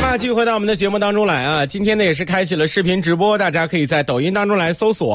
啊，继续回到我们的节目当中来啊！今天呢也是开启了视频直播，大家可以在抖音当中来搜索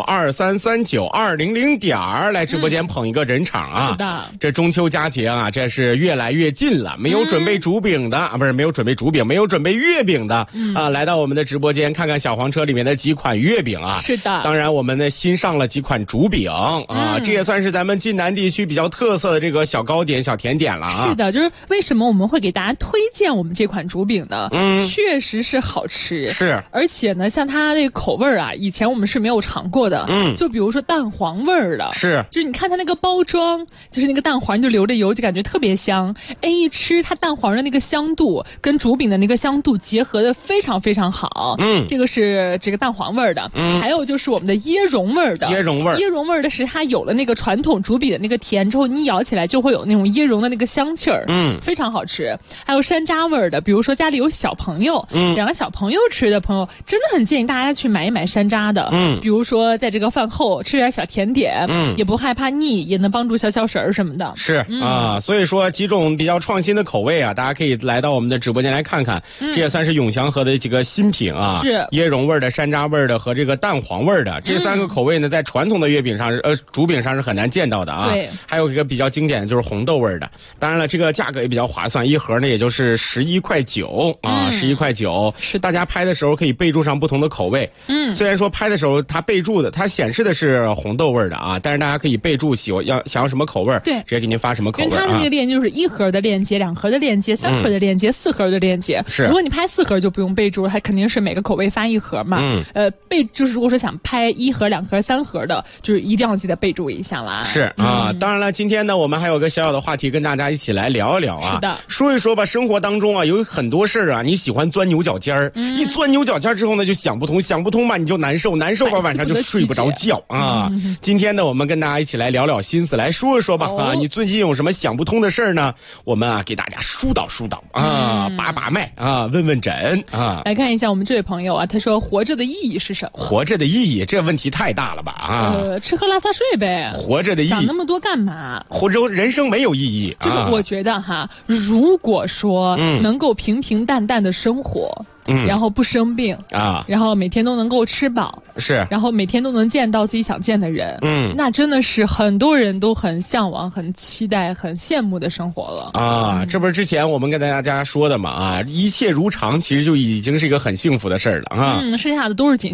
2339200来直播间捧一个人场啊！ 是的， 这中秋佳节啊，这是越来越近了。没有准备竹饼的啊，不是没有准备竹饼，没有准备月饼的啊，来到我们的直播间看看小黄车里面的几款月饼啊。 是的， 当然我们呢新上了几款竹饼啊，这也算是咱们晋南地区比较特色的这个小糕点、小甜点了啊。 是的，就是为什么我们会给大家推荐我们这款竹饼呢？确实是好吃， 是， 而且呢，像它这个口味啊，以前我们是没有尝过的，就比如说蛋黄味儿的， 是， 就是你看它那个包装，就是那个蛋黄就流着油，就感觉特别香，一吃它蛋黄的那个香度跟竹饼的那个香度结合的非常非常好，这个是这个蛋黄味儿的，还有就是我们的椰蓉味儿的， 椰蓉味儿的是它有了那个传统竹饼的那个甜之后，你咬起来就会有那种椰蓉的那个香气儿，非常好吃。还有山楂味儿的，比如说家里有小朋友，想让小朋友吃的朋友，真的很建议大家去买一买山楂的，比如说在这个饭后吃点小甜点，也不害怕腻，也能帮助消消食儿什么的。 是啊，所以说几种比较创新的口味啊，大家可以来到我们的直播间来看看，这也算是永祥和的几个新品啊， 是椰蓉味的、山楂味的和这个蛋黄味的，这三个口味呢，在传统的月饼上竹饼上是很难见到的啊。 对， 还有一个比较经典的就是红豆味的，当然了，这个价格也比较划算，一盒呢也就是11.9块啊，11.9块。是大家拍的时候可以备注上不同的口味，虽然说拍的时候它备注的，它显示的是红豆味的啊，但是大家可以备注想要什么口味， 对， 直接给您发什么口味。 因为它的那个链接就是1盒的链接、2盒的链接、3盒的链接、4盒的链接。 是， 如果你拍4盒就不用备注了，它肯定是每个口味发1盒嘛。就是如果说想拍1盒、2盒、3盒的，就是一定要记得备注一下啦。 是啊，当然了，今天呢我们还有个小小的话题跟大家一起来聊一聊啊。 是的， 说一说吧，生活当中啊有很多事啊，你喜欢钻牛角尖儿，一钻牛角尖之后呢就想不通吧你就难受吧晚上就睡不着觉啊。今天呢我们跟大家一起来聊聊心思，来说一说吧啊，你最近有什么想不通的事呢？我们啊给大家疏导啊，把脉啊，问诊啊。 来看一下我们这位朋友啊，他说活着的意义是什么？ 活着的意义，这问题太大了吧啊！ 吃喝拉撒睡呗。 活着的意义， 想那么多干嘛？ 活着人生没有意义。 就是我觉得哈，如果说能够平平淡淡的生活。然后不生病啊，然后每天都能够吃饱， 是， 然后每天都能见到自己想见的人，那真的是很多人都很向往、很期待、很羡慕的生活了啊。这不是之前我们跟大家说的嘛啊，一切如常，其实就已经是一个很幸福的事儿了啊。 剩下的都是锦